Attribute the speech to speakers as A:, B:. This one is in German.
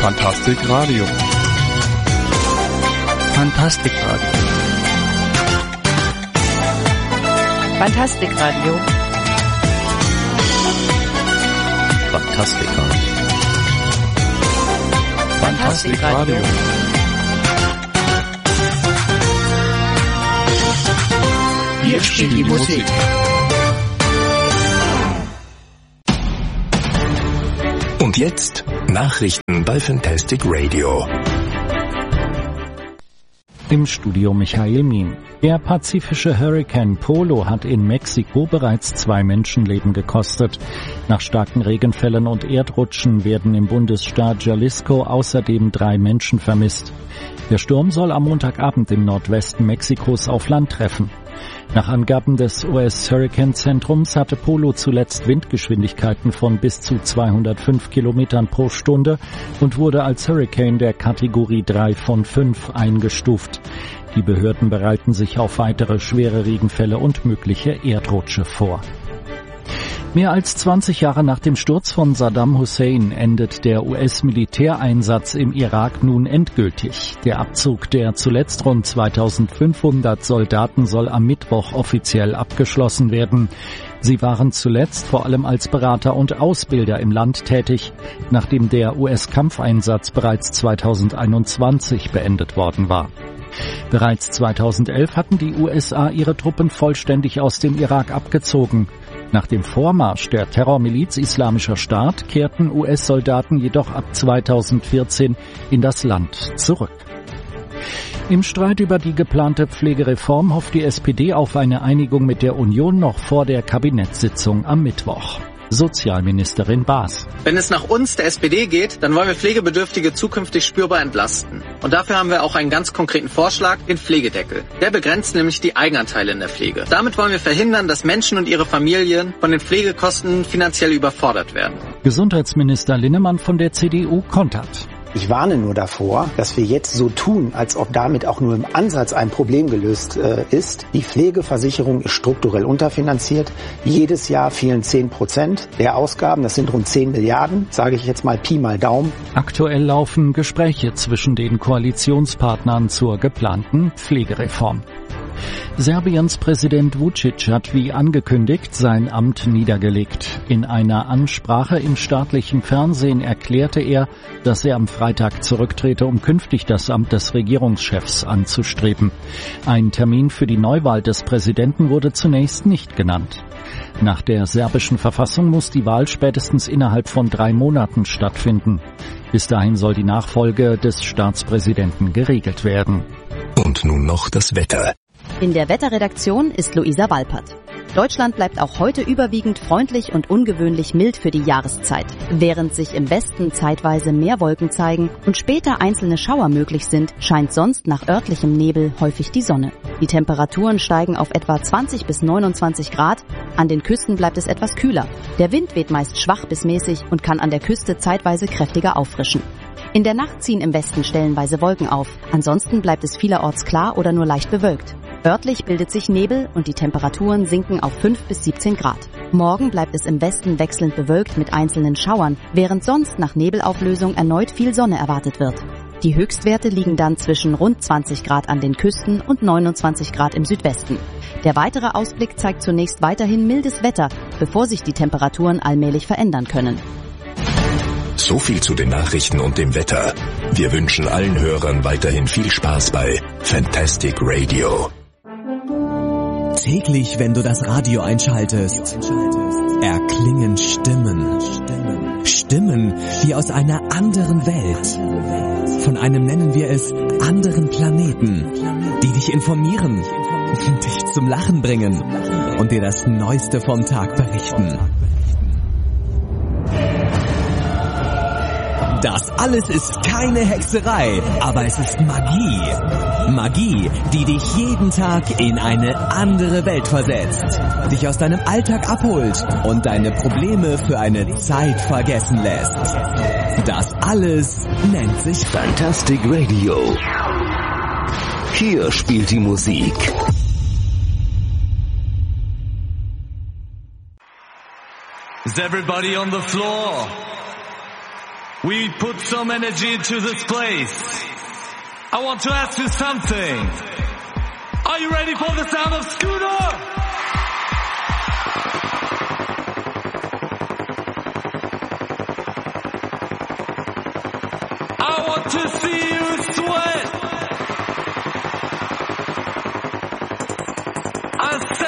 A: Fantastic Radio.
B: Fantastic Radio.
C: Fantastic Radio.
D: Fantastic Radio.
A: Fantastic Radio.
C: Hier spielt die Musik.
D: Und jetzt Nachrichten bei Fantastic Radio.
B: Im Studio Michael Mien. Der pazifische Hurrikan Polo hat in Mexiko bereits 2 Menschenleben gekostet. Nach starken Regenfällen und Erdrutschen werden im Bundesstaat Jalisco außerdem 3 Menschen vermisst. Der Sturm soll am Montagabend im Nordwesten Mexikos auf Land treffen. Nach Angaben des US-Hurrikan-Zentrums hatte Polo zuletzt Windgeschwindigkeiten von bis zu 205 Kilometern pro Stunde und wurde als Hurrikan der Kategorie 3 von 5 eingestuft. Die Behörden bereiten sich auf weitere schwere Regenfälle und mögliche Erdrutsche vor. Mehr als 20 Jahre nach dem Sturz von Saddam Hussein endet der US-Militäreinsatz im Irak nun endgültig. Der Abzug der zuletzt rund 2500 Soldaten soll am Mittwoch offiziell abgeschlossen werden. Sie waren zuletzt vor allem als Berater und Ausbilder im Land tätig, nachdem der US-Kampfeinsatz bereits 2021 beendet worden war. Bereits 2011 hatten die USA ihre Truppen vollständig aus dem Irak abgezogen. Nach dem Vormarsch der Terrormiliz Islamischer Staat kehrten US-Soldaten jedoch ab 2014 in das Land zurück. Im Streit über die geplante Pflegereform hofft die SPD auf eine Einigung mit der Union noch vor der Kabinettssitzung am Mittwoch. Sozialministerin Baas.
E: Wenn es nach uns, der SPD, geht, dann wollen wir Pflegebedürftige zukünftig spürbar entlasten. Und dafür haben wir auch einen ganz konkreten Vorschlag, den Pflegedeckel. Der begrenzt nämlich die Eigenanteile in der Pflege. Damit wollen wir verhindern, dass Menschen und ihre Familien von den Pflegekosten finanziell überfordert werden.
B: Gesundheitsminister Linnemann von der CDU kontert.
F: Ich warne nur davor, dass wir jetzt so tun, als ob damit auch nur im Ansatz ein Problem gelöst ist. Die Pflegeversicherung ist strukturell unterfinanziert. Jedes Jahr fehlen 10% der Ausgaben. Das sind rund 10 Milliarden, sage ich jetzt mal Pi mal Daumen.
B: Aktuell laufen Gespräche zwischen den Koalitionspartnern zur geplanten Pflegereform. Serbiens Präsident Vučić hat wie angekündigt sein Amt niedergelegt. In einer Ansprache im staatlichen Fernsehen erklärte er, dass er am Freitag zurücktrete, um künftig das Amt des Regierungschefs anzustreben. Ein Termin für die Neuwahl des Präsidenten wurde zunächst nicht genannt. Nach der serbischen Verfassung muss die Wahl spätestens innerhalb von 3 Monaten stattfinden. Bis dahin soll die Nachfolge des Staatspräsidenten geregelt werden.
D: Und nun noch das Wetter.
C: In der Wetterredaktion ist Luisa Walpert. Deutschland bleibt auch heute überwiegend freundlich und ungewöhnlich mild für die Jahreszeit. Während sich im Westen zeitweise mehr Wolken zeigen und später einzelne Schauer möglich sind, scheint sonst nach örtlichem Nebel häufig die Sonne. Die Temperaturen steigen auf etwa 20 bis 29 Grad. An den Küsten bleibt es etwas kühler. Der Wind weht meist schwach bis mäßig und kann an der Küste zeitweise kräftiger auffrischen. In der Nacht ziehen im Westen stellenweise Wolken auf. Ansonsten bleibt es vielerorts klar oder nur leicht bewölkt. Örtlich bildet sich Nebel und die Temperaturen sinken auf 5 bis 17 Grad. Morgen bleibt es im Westen wechselnd bewölkt mit einzelnen Schauern, während sonst nach Nebelauflösung erneut viel Sonne erwartet wird. Die Höchstwerte liegen dann zwischen rund 20 Grad an den Küsten und 29 Grad im Südwesten. Der weitere Ausblick zeigt zunächst weiterhin mildes Wetter, bevor sich die Temperaturen allmählich verändern können.
D: So viel zu den Nachrichten und dem Wetter. Wir wünschen allen Hörern weiterhin viel Spaß bei Fantastic Radio.
G: Täglich, wenn du das Radio einschaltest, erklingen Stimmen. Stimmen wie aus einer anderen Welt. Von einem, nennen wir es, anderen Planeten, die dich informieren, dich zum Lachen bringen und dir das Neueste vom Tag berichten. Das alles ist keine Hexerei, aber es ist Magie. Magie, die dich jeden Tag in eine andere Welt versetzt, dich aus deinem Alltag abholt und deine Probleme für eine Zeit vergessen lässt. Das alles nennt sich
D: Fantastic Radio. Hier spielt die Musik.
H: Is everybody on the floor? We put some energy into this place. I want to ask you something. Are you ready for the sound of Scooter? I want to see you sweat. I said